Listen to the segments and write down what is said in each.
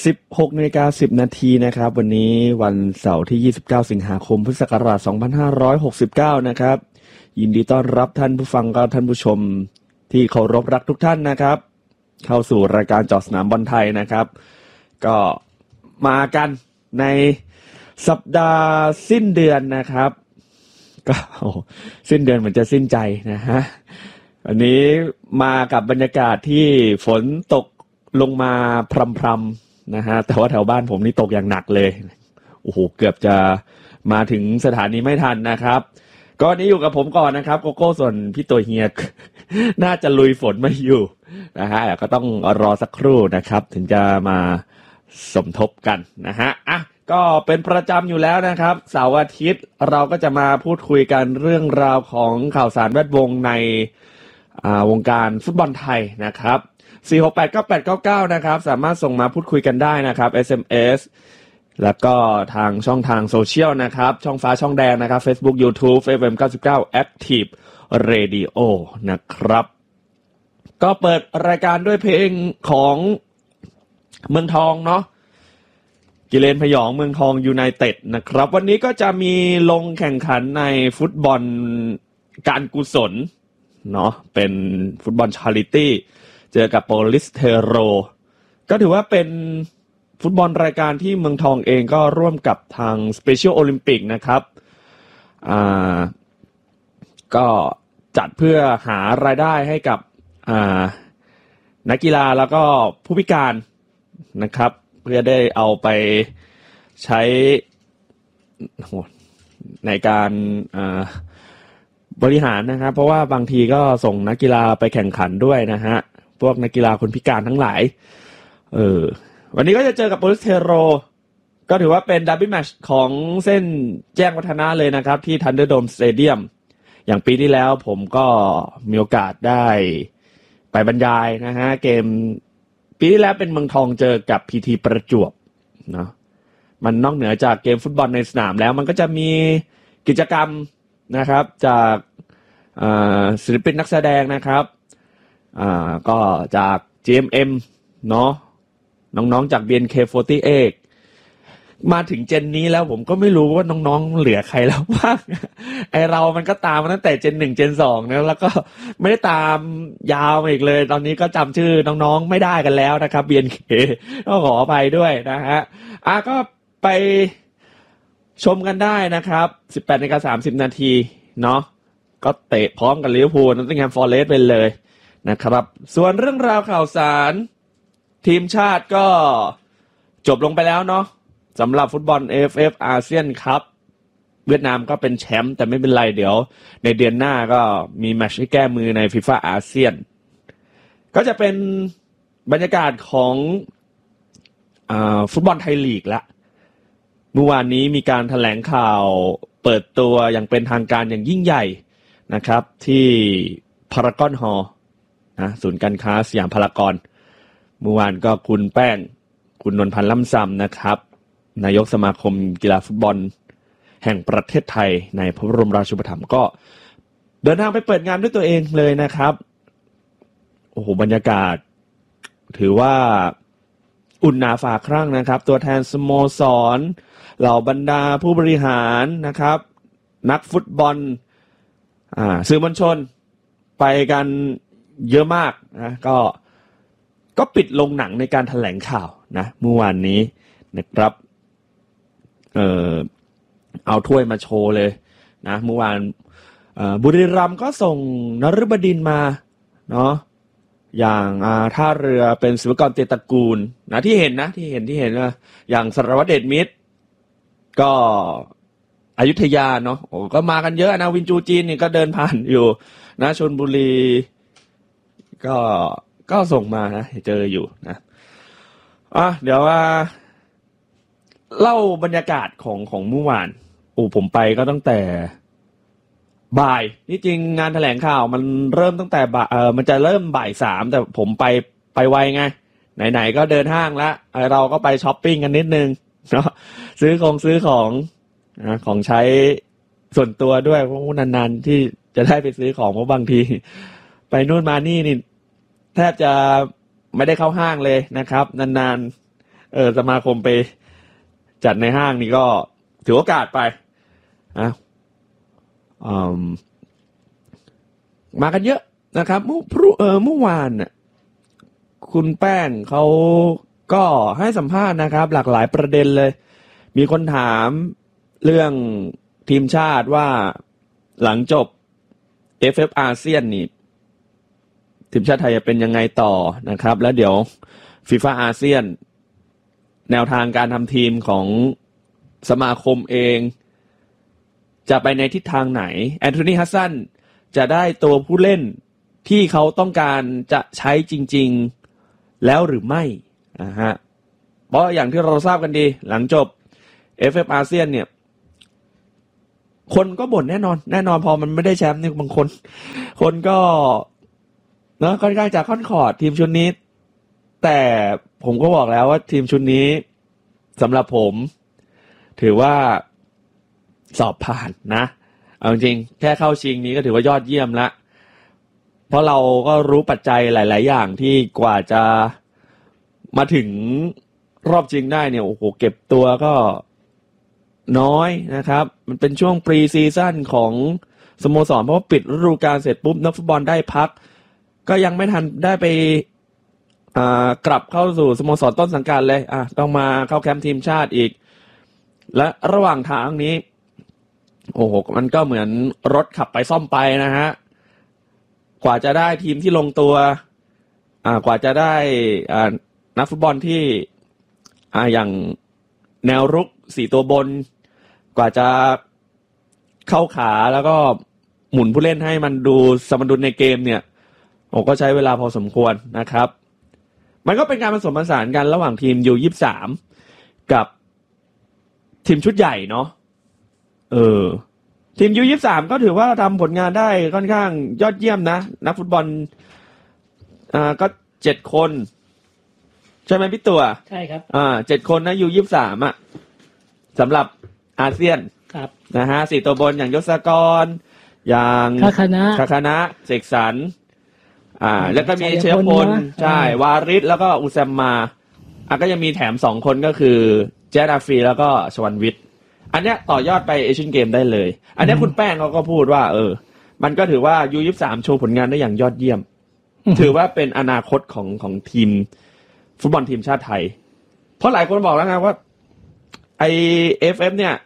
16:10 นาทีนะครับวันนี้วันเสาร์ที่29สิงหาคมพุทธศักราช2569นะครับยินดีต้อนรับท่านผู้ฟังกับท่านผู้ชมที่เคารพรักทุกท่านนะครับเข้าสู่รายการเจาะสนามบอลไทยนะครับก็มากันในสัปดาห์สิ้นเดือนนะครับก็สิ้นเดือนเหมือนจะสิ้นใจนะฮะวันนี้มากับบรรยากาศที่ฝนตกลงมาพรำๆนะฮะแต่ว่าแถวบ้านผมนี่ตกอย่างหนักเลยโอ้โหเกือบจะมาถึงสถานีไม่ทันนะครับก็นี้อยู่กับผมก่อนนะครับโกโก้ส่วนพี่ตัวเฮียน่าจะลุยฝนไม่อยู่นะฮะก็ต้องรอสักครู่นะครับถึงจะมาสมทบกันนะฮะอ่ะก็เป็นประจำอยู่แล้วนะครับเสาร์อาทิตย์เราก็จะมาพูดคุยกันเรื่องราวของข่าวสารแวดวงในวงการฟุตบอลไทยนะครับ4689899นะครับสามารถส่งมาพูดคุยกันได้นะครับ SMS แล้วก็ทางช่องทางโซเชียลนะครับช่องฟ้าช่องแดงนะครับ Facebook YouTube FM 99 Active Radio นะครับก็เปิดรายการด้วยเพลงของเมืองทองเนาะกิเลนพยองเมืองทองยูไนเต็ดนะครับวันนี้ก็จะมีลงแข่งขันในฟุตบอลการกุศลเนาะเป็นฟุตบอลชาริตี้เจอกับโปลิสเทโรก็ถือว่าเป็นฟุตบอลรายการที่เมืองทองเองก็ร่วมกับทางสเปเชียลโอลิมปิกนะครับก็จัดเพื่อหารายได้ให้กับนักกีฬาแล้วก็ผู้พิการนะครับเพื่อได้เอาไปใช้ในการบริหารนะครับเพราะว่าบางทีก็ส่งนักกีฬาไปแข่งขันด้วยนะฮะพวกนักกีฬาคนพิการทั้งหลายวันนี้ก็จะเจอกับโปลิสเทโรก็ถือว่าเป็นดับเบิลแมตช์ของเส้นแจ้งวัฒนะเลยนะครับที่ทันเดอร์โดมสเตเดียมอย่างปีที่แล้วผมก็มีโอกาสได้ไปบรรยายนะฮะเกมปีที่แล้วเป็นเมืองทองเจอกับพีทีประจวบเนาะมันนอกเหนือจากเกมฟุตบอลในสนามแล้วมันก็จะมีกิจกรรมนะครับจากศิลปินนักแสดงนะครับก็จาก GMM เนาะน้องๆจาก BNK48 มาถึงเจนนี้แล้วผมก็ไม่รู้ว่าน้องๆเหลือใครแล้วบ้างไอเรามันก็ตามมาตั้งแต่เจน1เจน2นะแล้วก็ไม่ได้ตามยาวมาอีกเลยตอนนี้ก็จำชื่อน้องๆไม่ได้กันแล้วนะครับ BNK ก็ขออภัยด้วยนะฮะก็ไปชมกันได้นะครับ 18:30 นาทีเนาะก็เตะพร้อมกับลิเวอร์พูลนอตติงแฮมฟอเรสต์ไปเลยนะครับส่วนเรื่องราวข่าวสารทีมชาติก็จบลงไปแล้วเนาะสำหรับฟุตบอล AFF อาเซียนคัพเวียดนามก็เป็นแชมป์แต่ไม่เป็นไรเดี๋ยวในเดือนหน้าก็มีแมตช์ให้แก้มือใน FIFA อาเซียนก็จะเป็นบรรยากาศของฟุตบอลไทยลีกละเมื่อวานนี้มีการแถลงข่าวเปิดตัวอย่างเป็นทางการอย่างยิ่งใหญ่นะครับที่พารากอนฮอลล์นะศูนย์การค้าสยามพารากอนเมื่อวานก็คุณแป้งคุณนนท์พันธ์ล่ำซำนะครับนายกสมาคมกีฬาฟุตบอลแห่งประเทศไทยในพระบรมราชูปถัมภ์ก็เดินทางไปเปิดงานด้วยตัวเองเลยนะครับโอ้โหบรรยากาศถือว่าอุ่นหนาฝาครั่งนะครับตัวแทนสโมสรเหล่าบรรดาผู้บริหารนะครับนักฟุตบอลสื่อมวลชนไปกันเยอะมากนะก็ปิดลงหนังในการแถลงข่าวนะเมื่อวานนี้นะครับเอาถ้วยมาโชว์เลยนะเมื่อวานบุรีรัมย์ก็ส่งนฤบดินทร์มาเนาะอย่างท่าเรือเป็นศิวกรเตียตระกูลนะที่เห็นนะที่เห็นว่าอย่างสรวัตรเดชมิตรก็อยุธยาเนาะโอ้ก็มากันเยอะนะวินจูจีนนี่ก็เดินผ่านอยู่นะชลบุรีก็ส่งมานะเจออยู่นะเดี๋ยวเล่าบรรยากาศของเมื่อวานผมไปก็ตั้งแต่บ่ายที่จริงงานแถลงข่าวมันเริ่มตั้งแต่มันจะเริ่มบ่าย 3แต่ผมไปไวไงไหนๆก็เดินห้างแล้วเราก็ไปช้อปปิ้งกันนิดนึงเนาะซื้อของใช้ส่วนตัวด้วยเพราะนานๆที่จะได้ไปซื้อของเพราะบางทีไปนู่นมานี่แทบจะไม่ได้เข้าห้างเลยนะครับนานๆสมาคมไปจัดในห้างนี่ก็ถือโอกาสไปมากันเยอะนะครับเมื่อวานน่ะคุณแป้งเขาก็ให้สัมภาษณ์นะครับหลากหลายประเด็นเลยมีคนถามเรื่องทีมชาติว่าหลังจบ AFF อาเซียนนี่ทีมชาติไทยจะเป็นยังไงต่อนะครับแล้วเดี๋ยว FIFA อาเซียนแนวทางการทำทีมของสมาคมเองจะไปในทิศทางไหนแอนโทนีฮัสซันจะได้ตัวผู้เล่นที่เขาต้องการจะใช้จริงๆแล้วหรือไม่เพราะอย่างที่เราทราบกันดีหลังจบ AFF อาเซียนเนี่ยคนก็บ่นแน่นอนพอมันไม่ได้แชมป์นี่บางคนก็เนาะค่อนข้างจะค่อนขอดทีมชุดนี้แต่ผมก็บอกแล้วว่าทีมชุดนี้สำหรับผมถือว่าสอบผ่านนะเอาจริงแค่เข้าชิงนี้ก็ถือว่ายอดเยี่ยมละเพราะเราก็รู้ปัจจัยหลายๆอย่างที่กว่าจะมาถึงรอบชิงได้เนี่ยโอ้โหเก็บตัวก็น้อยนะครับมันเป็นช่วงปรีซีซั่นของสโมสรเพราะว่าปิดฤดูกาลเสร็จปุ๊บนักฟุตบอลได้พักก็ยังไม่ทันได้ไปกลับเข้าสู่สโมสรต้นสังกัดเลยต้องมาเข้าแคมป์ทีมชาติอีกและระหว่างทางนี้โอ้โหมันก็เหมือนรถขับไปซ่อมไปนะฮะกว่าจะได้ทีมที่ลงตัวกว่าจะได้นักฟุตบอลที่อย่างแนวรุก4ตัวบนกว่าจะเข้าขาแล้วก็หมุนผู้เล่นให้มันดูสมดุลในเกมเนี่ยก็ใช้เวลาพอสมควรนะครับมันก็เป็นการผสมผสานกันระหว่างทีม U23 กับทีมชุดใหญ่เนาะทีม U23 ก็ถือว่าทำผลงานได้ค่อนข้างยอดเยี่ยมนะนักฟุตบอลก็7คนใช่ไหมพี่ตัวใช่ครับ 7คนนะ U23 สำหรับอาเซียนครับนะฮะ4ตัวบนอย่างยศกรอย่างคาคณะเสกสรรแล้วก็มีเชยพลใช่วาริศแล้วก็อุซัมมาก็ยังมีแถม2คนก็คือเจดาฟีแล้วก็ชวันวิทย์อันเนี้ยต่อยอดไปเอเชียนเกมได้เลยอันนี้คุณแป้งเขาก็พูดว่ามันก็ถือว่า U23 โชว์ผลงานได้อย่างยอดเยี่ยมถือว่าเป็นอนาคตของทีมฟุตบอลทีมชาติไทยเพราะหลายคนบอกแล้วไงว่าไอ AFF เนี่ย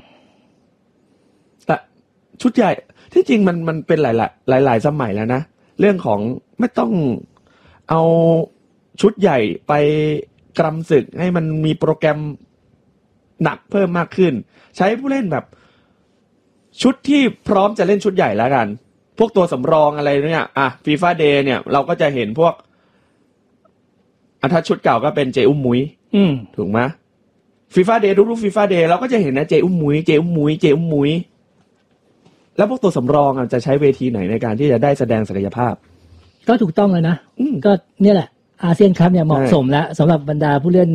แต่ชุดใหญ่ที่จริงมันเป็นหลายสมัยแล้วนะเรื่องของไม่ต้องเอาชุดใหญ่ไปกรำศึกให้มันมีโปรแกรมหนักเพิ่มมากขึ้นใช้ผู้เล่นแบบชุดที่พร้อมจะเล่นชุดใหญ่แล้วกันพวกตัวสำรองอะไรเนี่ยFIFA Day เนี่ยเราก็จะเห็นพวกถ้าชุดเก่าก็เป็นเจอุ้มมุ้ยถูกไหมFIFA Day ทุกๆ FIFA Day เราก็จะเห็นนะเจอุ้มมุ้ยแล้วพวกตัวสำรองจะใช้เวทีไหนในการที่จะได้แสดงศักยภาพก็ถูกต้องเลยนะก็เนี่ยแหละอาเซียนคัพเนี่ยเหมาะสมแล้วสำหรับบรรดาผู้เล่น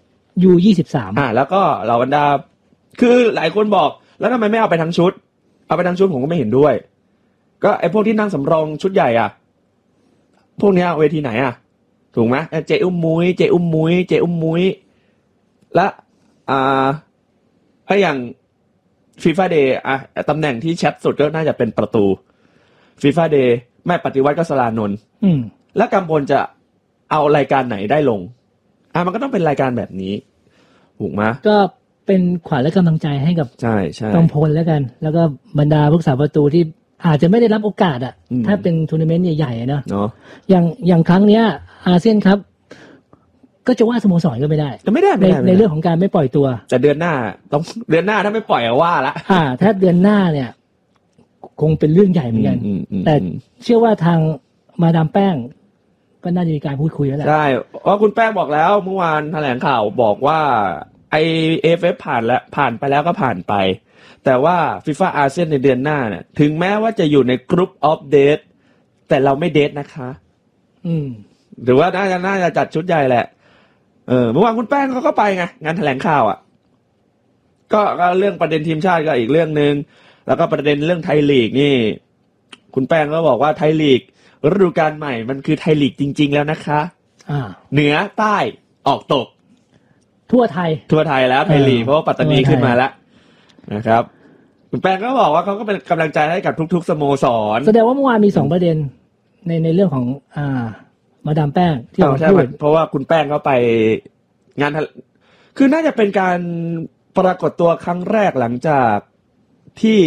U23 แล้วก็เหล่าบรรดาคือหลายคนบอกแล้วทำไมไม่เอาไปทั้งชุดเอาไปทั้งชุดผมก็ไม่เห็นด้วยก็ไอ้พวกที่นั่งสำรองชุดใหญ่พวกเนี้ยเวทีไหนถูกไหมเจอุ้มมุ้ยและถ้าอย่าง FIFA Day ตำแหน่งที่แชทสุดก็น่าจะเป็นประตู FIFA Day แม่ปฏิวัติก็สลานนท์แล้วกำพลจะเอารายการไหนได้ลงมันก็ต้องเป็นรายการแบบนี้ถูกไหมก็เป็นขวัญและกำลังใจให้กับใช่กำพลแล้วกันแล้วก็บรรดาผู้รักษาประตูที่อาจจะไม่ได้รับโอกาสถ้าเป็นทัวร์นาเมนต์ใหญ่ๆเนาะอย่างครั้งเนี้ยอาเซียนครับก็จะว่าสโมสรก็ไม่ได้ในเรื่องของการไม่ปล่อยตัวแต่เดือนหน้าถ้าไม่ปล่อยว่าละถ้าเดือนหน้าเนี่ยคงเป็นเรื่องใหญ่เหมือนกันแต่เชื่อว่าทางมาดามแป้งก็น่าจะมีการพูดคุยแล้วแหละใช่เพราะคุณแป้งบอกแล้วเมื่อวานแถลงข่าวบอกว่าไอ AFF ผ่านไปแล้วก็ผ่านไปแต่ว่า FIFA อาเซียนในเดือนหน้าเนี่ยถึงแม้ว่าจะอยู่ในกรุ๊ปออฟเดทแต่เราไม่เดทนะคะหรือว่าน่าจะจัดชุดใหญ่แหละเมื่อวานคุณแป้งเขาก็ไปไงงานแถลงข่าวก็เรื่องประเด็นทีมชาติก็อีกเรื่องนึงแล้วก็ประเด็นเรื่องไทยลีกนี่คุณแป้งก็บอกว่าไทยลีกฤดูกาลใหม่มันคือไทยลีกจริงๆแล้วนะคะเหนือใต้ออกตกทั่วไทยแล้วไทยลีกเพราะว่าปัตตานีขึ้นมาแล้วนะครับคุณแป้งก็บอกว่าเขาก็เป็นกำลังใจให้กับทุกๆสโมสรแสดงว่าเมื่อวานมี2ประเด็นในเรื่องของมาดามแป้งที่ผมพูดเพราะว่าคุณแป้งเขาไปงานคือน่าจะเป็นการปรากฏตัวครั้งแรกหลังจากที่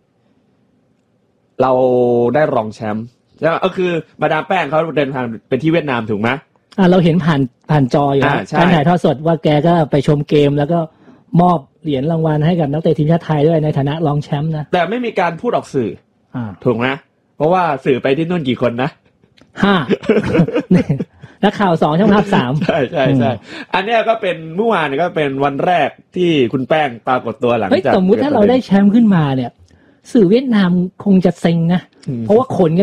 เราได้รองแชมป์แล้วก็คือมาดามแป้งเขาเดินทางเป็นที่เวียดนามถูกไหมเราเห็นผ่านจออยู่การถ่ายทอดสดว่าแกก็ไปชมเกมแล้วก็มอบเหรียญรางวัลให้กับนักเตะทีมชาติไทยด้วยในฐานะรองแชมป์นะแต่ไม่มีการพูดออกสื่อถูกไหมเพราะว่าสื่อไปที่นู่นกี่คนนะ 5นักข่าว2ช่องภาพ3 ใช่อันนี้ก็เป็นเมื่อวานก็เป็นวันแรกที่คุณแป้งปรากฏตัวหลังจากสมมุติถ้าเราได้แชมป์ขึ้นมาเนี่ยสื่อเวียดนามคงจะเซ็งนะเพราะว่าขนกัน